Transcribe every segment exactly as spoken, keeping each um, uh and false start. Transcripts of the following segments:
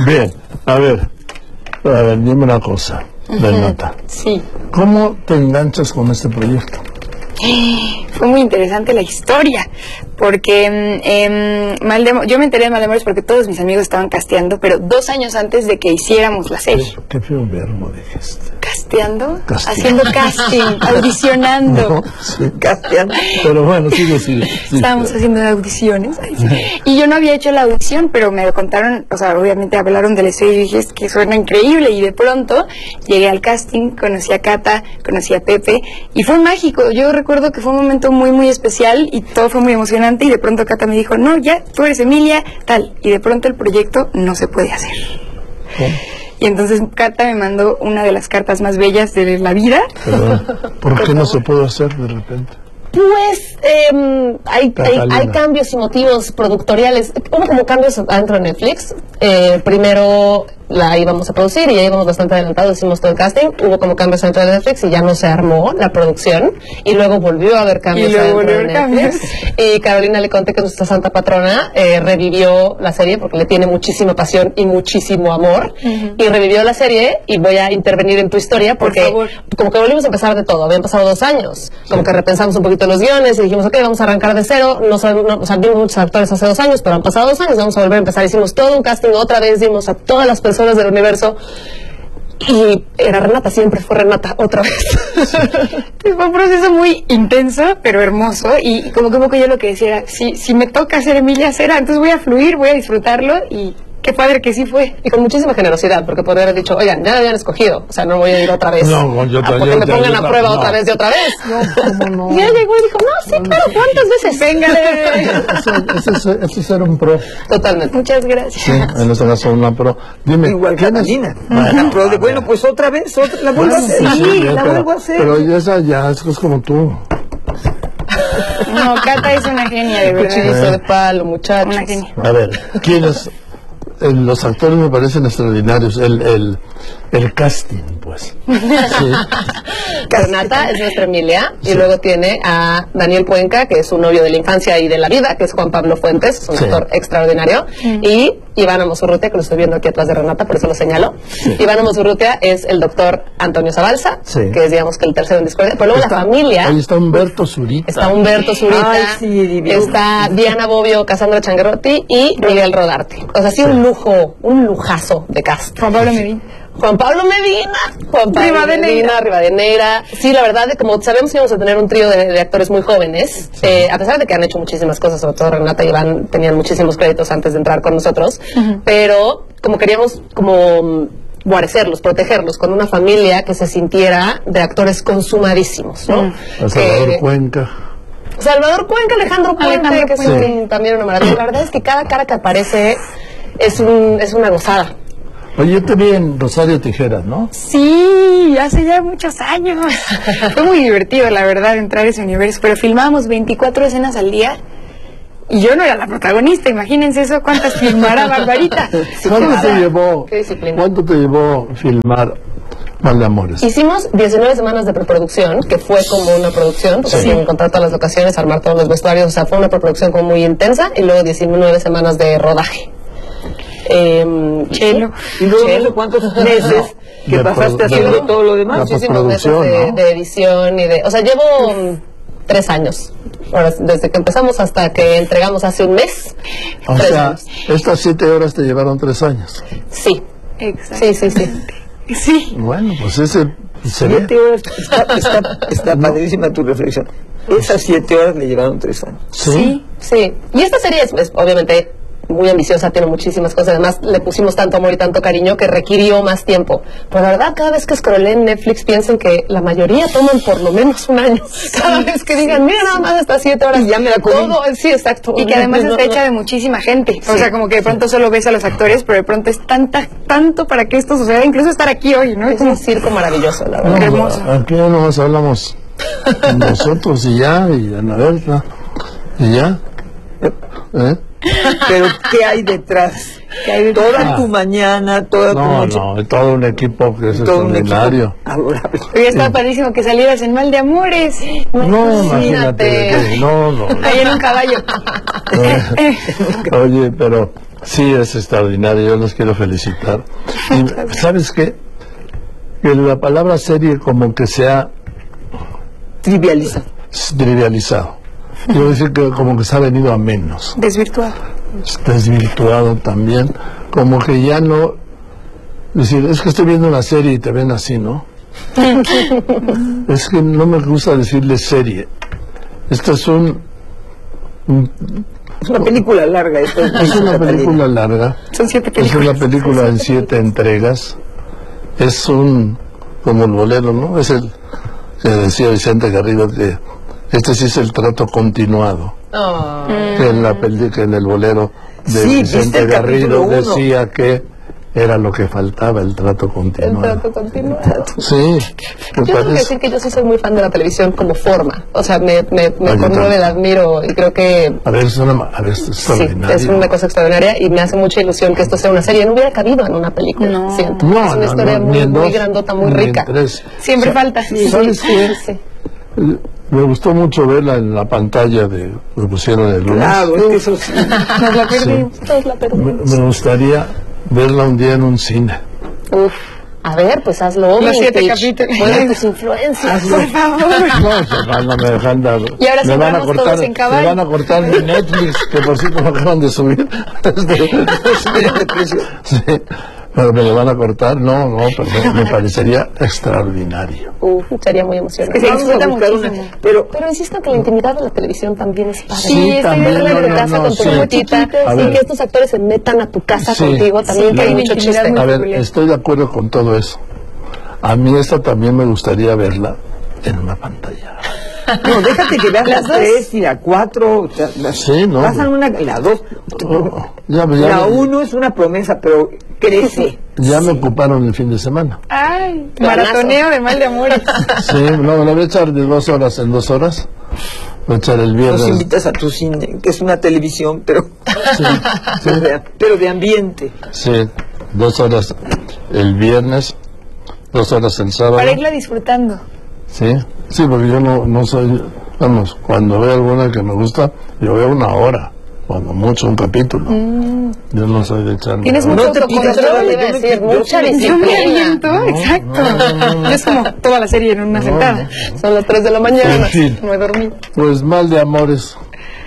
Bien, a ver, a ver, dime una cosa, Renata. Sí. ¿Cómo te enganchas con este proyecto? Fue muy interesante la historia, porque eh, Maldemor, yo me enteré de Maldemores porque todos mis amigos estaban casteando, pero dos años antes de que hiciéramos la serie. Qué, qué feo verbo dijiste. ¿Casteando? Casteando. Haciendo casting, audicionando. No, sí. Casteando. Pero bueno, sigue, sigue. Sí, Estábamos pero... haciendo audiciones. Ay, sí. Y yo no había hecho la audición, pero me contaron, o sea, obviamente hablaron de la historia y dije, es que suena increíble. Y de pronto llegué al casting, conocí a Cata, conocí a Pepe, y fue mágico. Yo recuerdo que fue un momento muy, muy especial y todo fue muy emocionante. Y de pronto Cata me dijo, no, ya, tú eres Emilia, tal. Y de pronto el proyecto no se puede hacer. ¿Cómo? Y entonces Cata me mandó una de las cartas más bellas de la vida. Perdón, ¿por qué no se puede hacer de repente? Pues eh, hay, hay, hay cambios y motivos productoriales. Hubo como cambios adentro de Netflix. Eh, primero la íbamos a producir y ya íbamos bastante adelantados, hicimos todo el casting. Hubo como cambios dentro de Netflix y ya no se armó la producción. Y luego volvió a haber cambios dentro de Netflix. Cambios. Y Carolina Leconte, que es nuestra santa patrona, eh, revivió la serie porque le tiene muchísima pasión y muchísimo amor. Uh-huh. Y revivió la serie y voy a intervenir en tu historia porque Por como que volvimos a empezar de todo. Habían pasado dos años. Como que repensamos un poquito los guiones y dijimos, ok, vamos a arrancar de cero. No, no, o sea, vimos muchos actores hace dos años, pero han pasado dos años, vamos a volver a empezar. Hicimos todo un casting otra vez, dimos a todas las personas del universo y era Renata, siempre fue Renata otra vez. Sí. Fue un proceso muy intenso pero hermoso y como que un poco yo lo que decía era, si, si me toca ser Emilia Cera, entonces voy a fluir, voy a disfrutarlo y qué padre que sí fue. Y con muchísima generosidad, porque podría haber dicho, oigan, ya me habían escogido, o sea, no voy a ir otra vez. No, yo ah, porque yo, me yo, pongan yo, a yo, prueba no. otra vez y otra vez. No, ¿cómo no? Y ella llegó y dijo, no, sí, claro, ¿cuántas veces? Véngale. Eso, eso, es, eso es ser un pro. Totalmente. Muchas gracias. Sí, en este caso una pro. Dime, igual Catalina. Bueno, pro de, bueno, pues otra vez, otra, la vuelvo bueno, a hacer. Sí, Sí, ya, la pero, vuelvo a hacer. Pero esa ya es, es como tú. No, Cata es una genia, de verdad. Cuchillizo de palo, muchachos. Una genia. A ver, ¿quiénes? Eh, los actores me parecen extraordinarios. El, el, el casting, pues. Sí. Renata es nuestra Emilia, sí. Y luego tiene a Daniel Cuenca, que es su novio de la infancia y de la vida, que es Juan Pablo Fuentes, es un sí. actor extraordinario, mm. y Ivana Mosurrutia, que lo estoy viendo aquí atrás de Renata, por eso lo señalo. Sí. Ivana Mosurrutia es el doctor Antonio Zabalza, sí. que es, digamos, que el tercero en discordia, pero luego está, la familia... Ahí está Humberto Zurita. Está Humberto Zurita, Ay, sí, está Diana Bobbio, Cassandra Changuerotti y Miguel Rodarte. O sea, sí, sí. un lujo, un lujazo de cast. Juan Pablo Medina. Juan Pablo Medina, Juan Pablo Rivadeneira. Medina, Rivadeneira. Sí, la verdad, como sabemos que íbamos a tener un trío de, de actores muy jóvenes, sí. eh, a pesar de que han hecho muchísimas cosas, sobre todo Renata y Iván tenían muchísimos créditos antes de entrar con nosotros, uh-huh. pero como queríamos como guarecerlos, protegerlos, con una familia que se sintiera de actores consumadísimos, ¿no? Uh-huh. Salvador eh, Cuenca. Salvador Cuenca, Alejandro Puente, Alejandro que Puente. es un, también una maravilla. La verdad es que cada cara que aparece es, un, es una gozada. Oye, yo te vi en Rosario Tijeras, ¿no? Sí, hace ya muchos años. Fue muy divertido, la verdad, entrar a ese universo, pero filmábamos veinticuatro escenas al día y yo no era la protagonista, imagínense eso, cuántas filmará Barbarita. Sí, ¿Cuánto te llevó? ¿Cuánto te llevó filmar Maldemores? Hicimos diecinueve semanas de preproducción, que fue como una producción, porque sí. encontrar todas las locaciones, armar todos los vestuarios, o sea, fue una preproducción como muy intensa, y luego diecinueve semanas de rodaje. Eh, Chelo. Y luego Chelo. no sé cuántos meses que de pasaste haciendo todo lo demás. Muchísimos meses de, ¿no? de edición y de... O sea, llevo um, tres años. Ahora, desde que empezamos hasta que entregamos hace un mes. O sea, años. Estas siete horas te llevaron tres años. Sí. Exacto. Sí, sí, sí. Sí. Bueno, pues ese... Siete horas. Está, está, está no. padrísima tu reflexión. Esas siete horas le llevaron tres años. Sí. Sí. sí. Y esta serie es, es obviamente... muy ambiciosa, tiene muchísimas cosas, además le pusimos tanto amor y tanto cariño que requirió más tiempo, pero la verdad cada vez que scrollé en Netflix piensen que la mayoría toman por lo menos un año, cada vez que digan, mira nada más estas siete horas y ya me la comí. Todo, sí, exacto, y que además está hecha de muchísima gente, sí. o sea, como que de pronto solo ves a los actores, pero de pronto es tanta, tanto para que esto suceda, incluso estar aquí hoy, ¿no? Es un circo maravilloso, la verdad. No, hermoso. Aquí ya nomás hablamos nosotros y ya, y Ana Berta, y ya, ¿eh? Pero ¿qué hay detrás? ¿Qué hay detrás? Toda ah. tu mañana, toda no, tu noche. No, no, todo un equipo que es todo extraordinario. Pero ya estaba sí. padrísimo que salieras en Mal de Amores. No, imagínate. No, no. Ahí en un caballo. Oye, pero Sí, es extraordinario, yo los quiero felicitar. Y, ¿sabes qué? Que la palabra serie como que se ha Trivializa. trivializado. Quiero decir que como que se ha venido a menos. Desvirtuado. Desvirtuado también. Como que ya no... Decir, es que estoy viendo una serie y te ven así, ¿no? Es que no me gusta decirle serie. Esto es un... un Es una película larga. Esto es, es una película larga. Son siete Es películas. una película en siete entregas. Es un... como el bolero, ¿no? Es el... que decía Vicente Garrido que este sí es el trato continuado. Oh. Que en la peli, que en el bolero de Sí, ¿viste Vicente el capítulo Garrido uno? decía que era lo que faltaba, el trato El continuado. trato continuado. Sí, me Yo tengo que parece. decir que yo sí soy muy fan de la televisión como forma. O sea, me, me, me Ah, yo conmueve, también. la admiro y creo que A ver, es una, a ver, es sí, extraordinario. es una cosa extraordinaria y me hace mucha ilusión que esto sea una serie. No hubiera cabido en una película, No. siento. No, es una no, historia no, muy, ni en muy dos, grandota, muy ni en rica. tres. Siempre O sea, falta. sí, ¿sabes Sí, qué? sí. Eh, Me gustó mucho verla en la pantalla de que pusieron el lunes. Claro, es que eso sí. Nos la perdimos. Todos la Me, perdimos. me gustaría verla un día en un cine. Uf. A ver, pues hazlo. Los siete Mitch. capítulos. Mueve tus influencias. Por favor. No, se van, no me dejan dar. Y ahora sí me van a vamos cortar, todos en caballo. me van a cortar mi Netflix, que por cierto lo acaban de subir. de precio. Sí, pero me lo van a cortar. No, no, pero me parecería extraordinario. Uf, sería muy emocionante. Es que se Vamos a disfruta buscar una- muchísimo. Pero Pero insisto que la intimidad de la televisión también es padre. Sí, Sí, estoy también, de acuerdo no, en no, casa no, con tu sí. muchachita A y ver. que estos actores se metan a tu casa Sí. contigo también Sí, tiene hay mucho una intimidad chiste. muy A ver, peculiar. estoy de acuerdo con todo eso. A mí esta también me gustaría verla en una pantalla. no, déjate que veas Las las dos. tres y la cuatro. O sea, las, Sí, no, pasan pues. una, la dos. Oh, ya, ya La me- uno es una promesa, pero crece. Ya me ocuparon el fin de semana. Ay, Planazo. maratoneo de mal de amores. Sí, no, la voy a echar de dos horas en dos horas. Voy a echar el Nos viernes. invitas a tu cine, que es una televisión, pero, Sí, pero, de, pero de ambiente. sí, dos horas el viernes, dos horas el sábado. Para irla disfrutando. Sí, sí, porque yo no, no soy, vamos, cuando veo alguna que me gusta, yo veo una hora, cuando mucho un capítulo. Yo no soy de echarme. Tienes horas. mucho No te pidas autocontrol. nada, Debe yo me- decir, yo mucha sí me- Yo me disciplina. aviento, exacto. no, no, no. Es como toda la serie en una No, sentada. no. Son las tres de la En mañana. fin, No he dormido. pues mal de amores.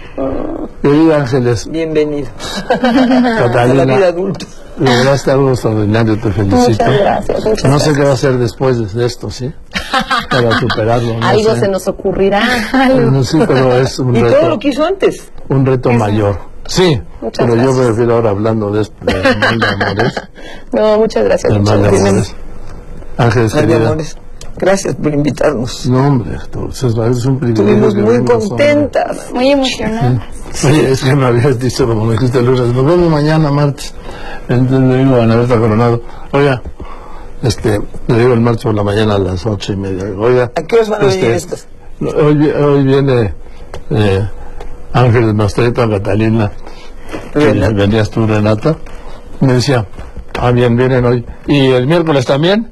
Querida Ángeles, Bienvenido a la vida Catalina, adulta. lograste algo extraordinario, te felicito. Muchas gracias, muchas No sé gracias. qué va a hacer después de esto, ¿sí? Para superarlo. No Algo sé. se nos ocurrirá. No, sí, pero es un Y todo reto, lo que hizo antes. un reto mayor. Sí, Muchas pero yo gracias. prefiero ahora hablando de, esto, de mal de amores. No, muchas gracias. El muchas mal de gracias. amores. Ángeles, Mal de querida. amores. Gracias por invitarnos. No, hombre, tú, es, es un privilegio. Estuvimos que muy vengas, hombre. contentas. Muy emocionada. Oye, es que me habías dicho, como me dijiste el lunes, nos vemos mañana, martes. Entonces le digo a Ana Berta Coronado, oiga, este, le digo el martes por la mañana a las ocho y media. Oiga, ¿A qué horas van a venir este, estas? Hoy, vi- hoy viene eh, Ángeles Mastreta, Catalina, Renata. venías tú, Renata. Me decía, ah, bien, vienen hoy. ¿Y el miércoles también?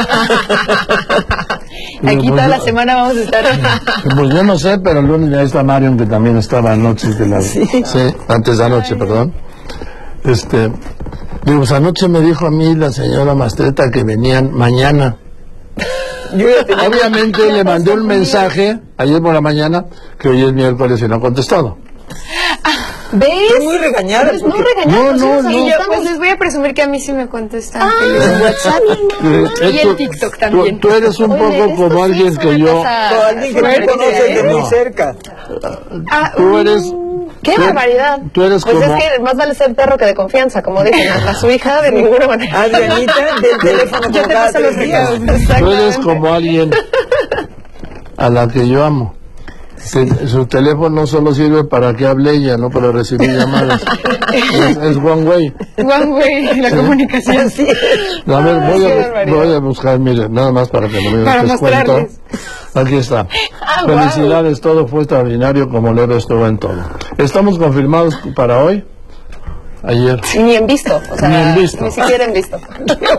Digo, Aquí pues, toda la yo- semana vamos a estar. Pues yo no sé, pero el lunes ya está Marion, que también estaba anoche, que la, sí. antes de anoche, perdón. Este, digo, pues anoche me dijo a mí la señora Mastreta que venían mañana. Yo ya tenía Obviamente le mandé un mensaje ayer por la mañana que hoy es miércoles y no ha contestado. ¿Ves? Estoy muy regañada. Pues no porque- regañamos. No, no, Y no. yo, pues les voy a presumir que a mí sí me contestan. Ah, en WhatsApp. Eh, Y esto- en TikTok tú- también. Tú, eres un Oye, poco esto como sí alguien es que una yo... cosa No, alguien que Fuerte, tú conoces de ¿eh? muy No. cerca. Ah, Tú eres... ¡Qué tú- barbaridad! Tú eres Pues como... es que más vale ser perro que de confianza, como dicen. A, a su hija de ninguna manera. Adrianita del teléfono yo por te cada paso los tres días. recados. Tú eres Exactamente. como alguien a la que yo amo. Que su teléfono solo sirve para que hable ella, no para recibir llamadas. es, es one way. One way, la comunicación. Así es. A ver, Ay, voy, qué a, barbaridad. voy a buscar, mire, nada más para que no me Para des cuento. mostrarles. Aquí está. Ah, Felicidades, todo fue extraordinario como Lero estuvo en todo. Estamos confirmados para hoy. Ayer. Ni en visto. O sea, Ni en visto. Ni siquiera en visto.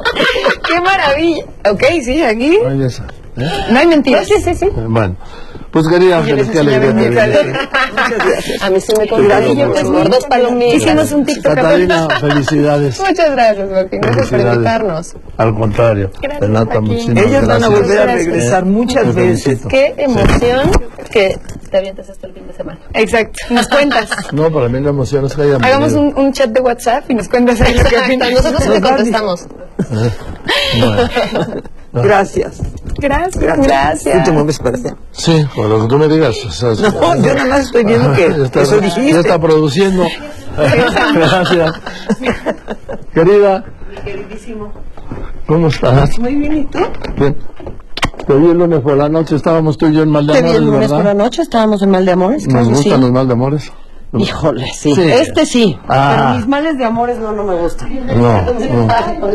¡Qué maravilla! Ok, sí, aquí Oye, esa, ¿eh? no hay mentiras. Sí, sí, sí. Bueno, Pues querida Ángeles, qué alegría te ver. A mí sí me contaron por dos palomitas. Hicimos un TikTok. Catalina, felicidades. Muchas gracias, Joaquín. Gracias por invitarnos. Al contrario. Renata, muchísimas Ellas van a gracias. volver a regresar muchas Te veces. felicito. Qué emoción que te avientes esto el fin de semana. Exacto. Nos cuentas. No, para mí la emoción es que hayan Hagamos venido. un, un chat de WhatsApp y nos cuentas ahí lo que opinas. Nosotros sí te contestamos. Bueno. Gracias. Gracias. Gracias. Gracias. ¿Tú te mueves para allá? Sí, por lo que tú me digas. O sea, No, yo nada más estoy viendo que ya está, eso dijiste. ya está produciendo. Gracias. Querida. Queridísimo. ¿Cómo estás? Muy bien, ¿y tú? Bien. Te vi el lunes por la noche, estábamos tú y yo en Mal de Te vi Amores, el lunes ¿verdad? por la noche, estábamos en Mal de Amores. Nos Claro que gustan sí. los Mal de Amores. Híjole, sí. Sí. Este sí. Ah. Pero mis males de amores no, no me gustan. No, no.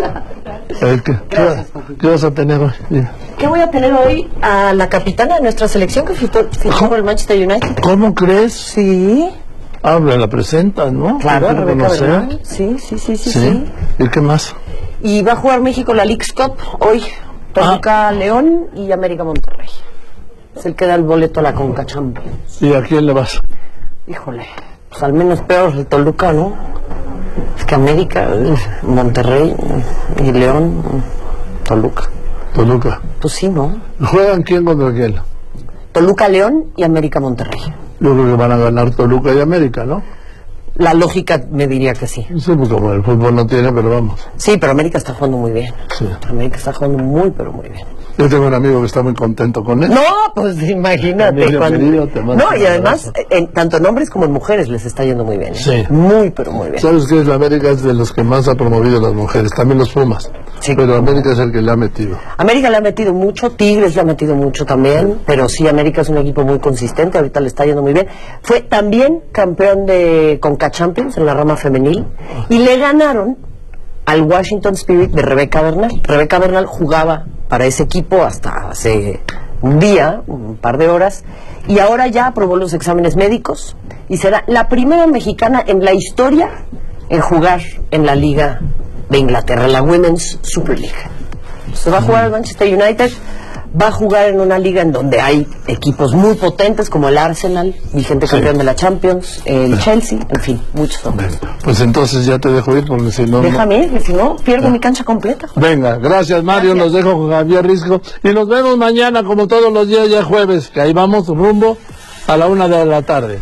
Eh, ¿Qué, qué, qué vas a tener hoy? Dime. ¿Qué voy a tener hoy? A la capitana de nuestra selección que fichó fichó por el Manchester United. ¿Cómo crees? Sí. Habla, la presentas, ¿no? Claro, Quiero Rebeca conocer. Bernal. Sí, sí, sí, sí, Sí. sí. ¿Y qué más? Y va a jugar México la Leagues Cup hoy. Toluca León y América Monterrey. Es el que da el boleto a la Conca Champions. ¿Y a quién le vas? Híjole, pues al menos peor el Toluca, ¿no? Es que América, Monterrey y León, Toluca. Toluca. Pues sí, ¿no? ¿Juegan quién contra quién? Toluca León y América Monterrey. Yo creo que van a ganar Toluca y América, ¿no? La lógica me diría que sí. Sí, pues como el fútbol no tiene, pero vamos. Sí, pero América está jugando muy bien. Sí. América está jugando muy, pero muy bien. Yo tengo un amigo que está muy contento con él. No, pues imagínate. Emilio cuando- querido, te mando No, un y además, abrazo. en, tanto en hombres como en mujeres les está yendo muy bien. ¿eh? Sí. Muy, pero muy bien. ¿Sabes qué? La América es de los que más ha promovido a las mujeres, también los Pumas. Sí. Pero América es el que le ha metido. América le ha metido mucho, Tigres le ha metido mucho también, pero sí, América es un equipo muy consistente, ahorita le está yendo muy bien. Fue también campeón de Conca Champions en la rama femenil y le ganaron al Washington Spirit de Rebeca Bernal. Rebeca Bernal jugaba para ese equipo hasta hace un día, un par de horas, y ahora ya aprobó los exámenes médicos y será la primera mexicana en la historia en jugar en la Liga de Inglaterra, la Women's Super League. Se va a jugar al Manchester United, va a jugar en una liga en donde hay equipos muy potentes como el Arsenal, vigente campeón Sí. de la Champions, el Chelsea, en fin, muchos otros. Pues entonces ya te dejo ir porque si no... no- Déjame ir, que si no, pierdo mi cancha completa. Venga, gracias Mario, Gracias. nos dejo con Javier Risco y nos vemos mañana como todos los días ya jueves, que ahí vamos rumbo a la una de la tarde.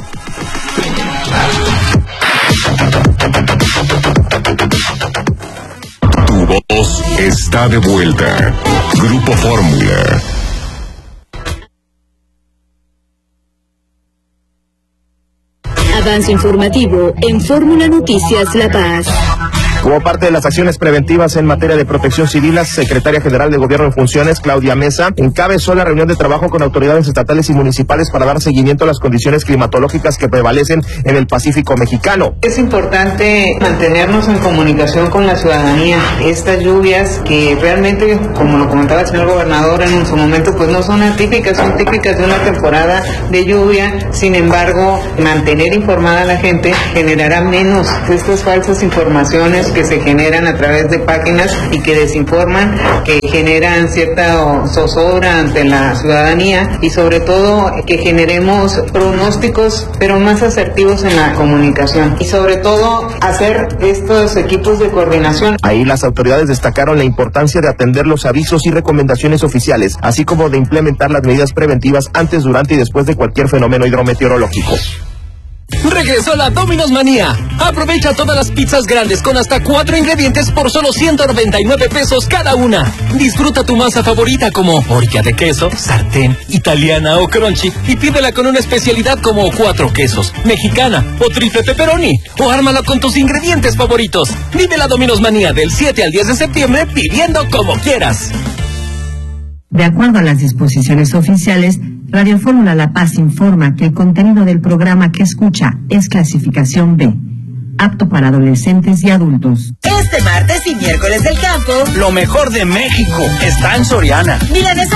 Tu voz está de vuelta. Grupo Fórmula. Avance informativo en Fórmula Noticias La Paz. Como parte de las acciones preventivas en materia de protección civil, la secretaria general de Gobierno en funciones, Claudia Mesa, encabezó la reunión de trabajo con autoridades estatales y municipales para dar seguimiento a las condiciones climatológicas que prevalecen en el Pacífico mexicano. Es importante mantenernos en comunicación con la ciudadanía. Estas lluvias que realmente, como lo comentaba el señor gobernador en su momento, pues no son atípicas, son típicas de una temporada de lluvia. Sin embargo, mantener informada a la gente generará menos de estas falsas informaciones que se generan a través de páginas y que desinforman, que generan cierta zozobra ante la ciudadanía y sobre todo que generemos pronósticos pero más asertivos en la comunicación y sobre todo hacer estos equipos de coordinación. Ahí las autoridades destacaron la importancia de atender los avisos y recomendaciones oficiales, así como de implementar las medidas preventivas antes, durante y después de cualquier fenómeno hidrometeorológico. Regresó la Domino's Manía. Aprovecha todas las pizzas grandes con hasta cuatro ingredientes por solo ciento noventa y nueve pesos cada una. Disfruta tu masa favorita como orilla de queso, sartén, italiana o crunchy y pídela con una especialidad como cuatro quesos, mexicana o triple pepperoni o ármala con tus ingredientes favoritos. Vive la Domino's Manía del siete al diez de septiembre pidiendo como quieras. De acuerdo a las disposiciones oficiales, Radio Fórmula La Paz informa que el contenido del programa que escucha es clasificación B, apto para adolescentes y adultos. Este martes y miércoles del campo, Lo mejor de México está en Soriana. milanesas